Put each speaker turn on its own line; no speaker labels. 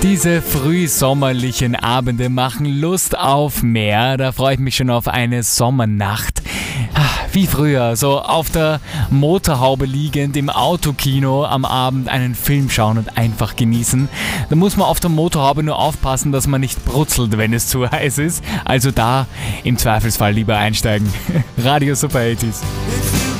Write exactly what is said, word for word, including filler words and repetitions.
Diese frühsommerlichen Abende machen Lust auf mehr. Da freue ich mich schon auf eine Sommernacht. Wie früher, so auf der Motorhaube liegend im Autokino am Abend einen Film schauen und einfach genießen. Da muss man auf der Motorhaube nur aufpassen, dass man nicht brutzelt, wenn es zu heiß ist. Also da im Zweifelsfall lieber einsteigen. Radio Super achtzig.